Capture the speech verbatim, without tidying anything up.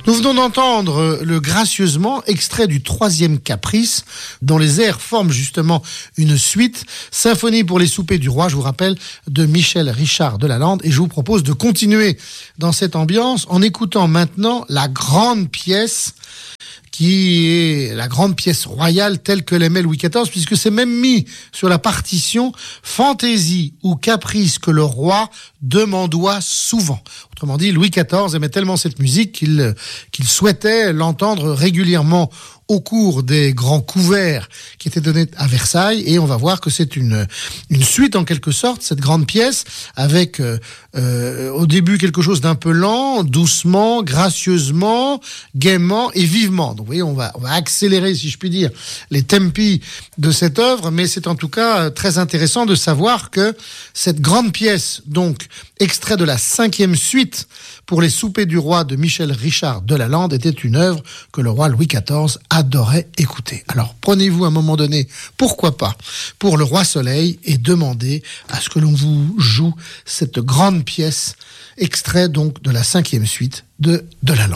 Nous venons d'entendre le Gracieusement, extrait du troisième caprice, dont les airs forment justement une suite. Symphonie pour les soupers du roi, je vous rappelle, de Michel Richard de Lalande. Et je vous propose de continuer dans cette ambiance en écoutant maintenant la grande pièce qui est la grande pièce royale telle que l'aimait Louis quatorze, puisque c'est même mis sur la partition fantaisie ou caprice que le roi demandoit souvent. Autrement dit, Louis quatorze aimait tellement cette musique qu'il qu'il souhaitait l'entendre régulièrement au cours des grands couverts qui étaient donnés à Versailles, et on va voir que c'est une une suite en quelque sorte, cette grande pièce, avec euh, euh, au début quelque chose d'un peu lent, doucement, gracieusement, gaiement et vivement. Donc vous voyez, on va on va accélérer, si je puis dire, les tempi de cette œuvre, mais c'est en tout cas très intéressant de savoir que cette grande pièce, donc extrait de la cinquième suite pour les soupers du roi de Michel Richard de Lalande, était une œuvre que le roi Louis quatorze adorait écouter. Alors prenez-vous à un moment donné, pourquoi pas, pour le Roi Soleil et demandez à ce que l'on vous joue cette grande pièce, extrait donc de la cinquième suite de de Lalande.